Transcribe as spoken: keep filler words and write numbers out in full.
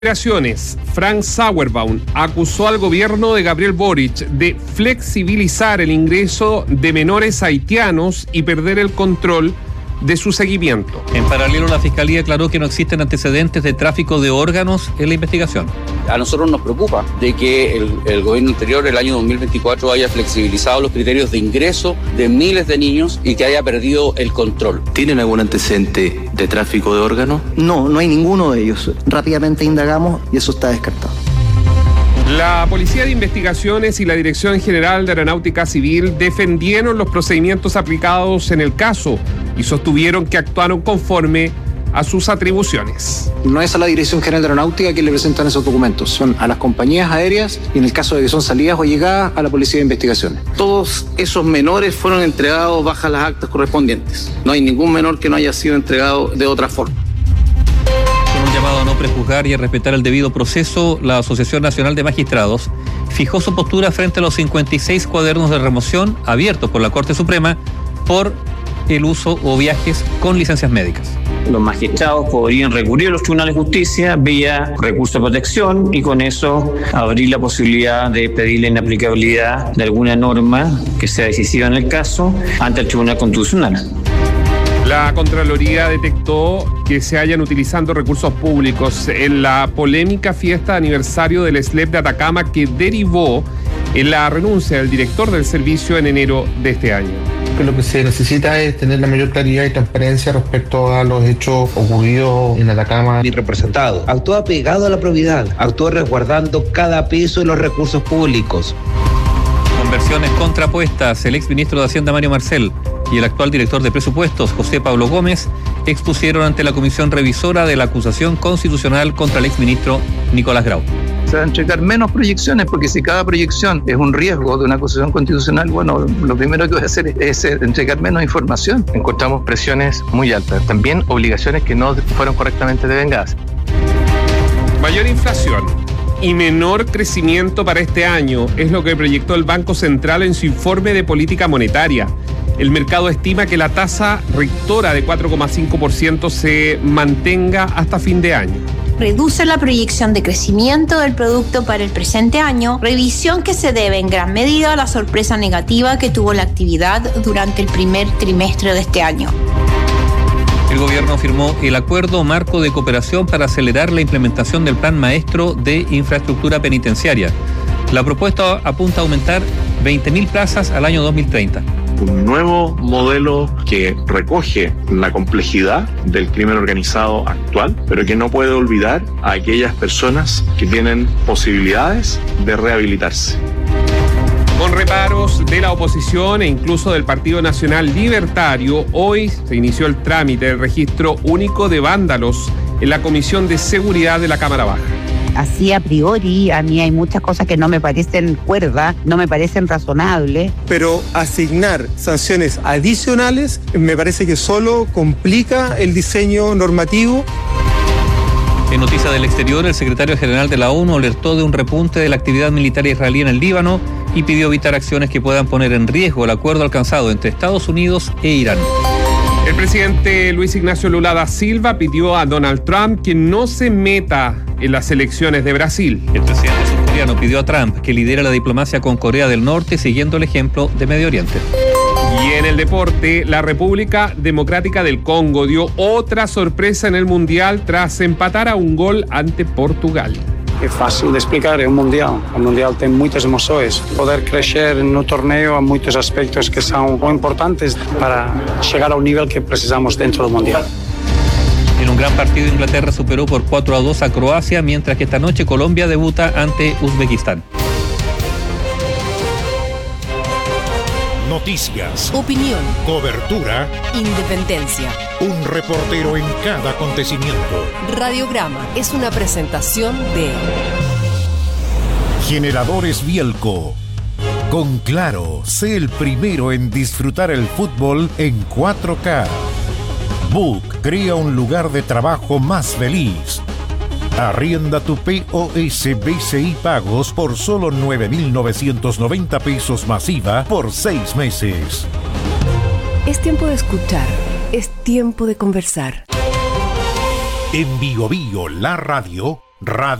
Migraciones, Frank Sauerbaum acusó al gobierno de Gabriel Boric de flexibilizar el ingreso de menores haitianos y perder el control de su seguimiento. En paralelo, la Fiscalía aclaró que no existen antecedentes de tráfico de órganos en la investigación. A nosotros nos preocupa de que el, el gobierno anterior, el año dos mil veinticuatro, haya flexibilizado los criterios de ingreso de miles de niños y que haya perdido el control. ¿Tienen algún antecedente de tráfico de órganos? No, no hay ninguno de ellos. Rápidamente indagamos y eso está descartado. La Policía de Investigaciones y la Dirección General de Aeronáutica Civil defendieron los procedimientos aplicados en el caso y sostuvieron que actuaron conforme a sus atribuciones. No es a la Dirección General de Aeronáutica que le presentan esos documentos, son a las compañías aéreas y en el caso de que son salidas o llegadas a la Policía de Investigaciones. Todos esos menores fueron entregados bajo las actas correspondientes. No hay ningún menor que no haya sido entregado de otra forma. Con un llamado a no prejuzgar y a respetar el debido proceso, la Asociación Nacional de Magistrados fijó su postura frente a los cincuenta y seis cuadernos de remoción abiertos por la Corte Suprema por el uso o viajes con licencias médicas. Los magistrados podrían recurrir a los tribunales de justicia vía recurso de protección y con eso abrir la posibilidad de pedir la inaplicabilidad de alguna norma que sea decisiva en el caso ante el Tribunal Constitucional. La Contraloría detectó que se hayan utilizando recursos públicos en la polémica fiesta de aniversario del S L E P de Atacama que derivó en la renuncia del director del servicio en enero de este año. Lo que se necesita es tener la mayor claridad y transparencia respecto a los hechos ocurridos en Atacama. Mi representado actuó apegado a la probidad, actuó resguardando cada peso de los recursos públicos. Con versiones contrapuestas, el exministro de Hacienda Mario Marcel y el actual director de presupuestos José Pablo Gómez expusieron ante la comisión revisora de la acusación constitucional contra el exministro Nicolás Grau. Se va a entregar menos proyecciones porque si cada proyección es un riesgo de una acusación constitucional, bueno, lo primero que voy a hacer es, es entregar menos información. Encontramos presiones muy altas, también obligaciones que no fueron correctamente devengadas. Mayor inflación y menor crecimiento para este año es lo que proyectó el Banco Central en su informe de política monetaria. El mercado estima que la tasa rectora de cuatro coma cinco por ciento se mantenga hasta fin de año. Reduce la proyección de crecimiento del producto para el presente año, revisión que se debe en gran medida a la sorpresa negativa que tuvo la actividad durante el primer trimestre de este año. El gobierno firmó el acuerdo marco de cooperación para acelerar la implementación del Plan Maestro de Infraestructura Penitenciaria. La propuesta apunta a aumentar veinte mil plazas al año dos mil treinta. Un nuevo modelo que recoge la complejidad del crimen organizado actual, pero que no puede olvidar a aquellas personas que tienen posibilidades de rehabilitarse. Con reparos de la oposición e incluso del Partido Nacional Libertario, hoy se inició el trámite del registro único de vándalos en la Comisión de Seguridad de la Cámara Baja. Así a priori, a mí hay muchas cosas que no me parecen cuerdas, no me parecen razonables. Pero asignar sanciones adicionales me parece que solo complica el diseño normativo. En noticias del exterior, el secretario general de la ONU alertó de un repunte de la actividad militar israelí en el Líbano y pidió evitar acciones que puedan poner en riesgo el acuerdo alcanzado entre Estados Unidos e Irán. El presidente Luis Ignacio Lula da Silva pidió a Donald Trump que no se meta en las elecciones de Brasil. El presidente surcoreano pidió a Trump que lidere la diplomacia con Corea del Norte siguiendo el ejemplo de Medio Oriente. Y en el deporte, la República Democrática del Congo dio otra sorpresa en el Mundial tras empatar a un gol ante Portugal. É fácil de explicar, é um Mundial. O Mundial tem muitas emoções. Poder crescer no torneio há muitos aspectos que são importantes para chegar ao nível que precisamos dentro do Mundial. En un gran partido, Inglaterra superó por cuatro a dos a Croacia, mientras que esta noche Colombia debuta ante Uzbekistán. Noticias, opinión, cobertura, independencia. Un reportero en cada acontecimiento. Radiograma es una presentación de Generadores Bielco. Con Claro, sé el primero en disfrutar el fútbol en cuatro K. Book crea un lugar de trabajo más feliz. Arrienda tu P O S B C I Pagos por solo nueve mil novecientos noventa pesos masiva por seis meses. Es tiempo de escuchar, es tiempo de conversar. En Bio Bio, la radio, Radio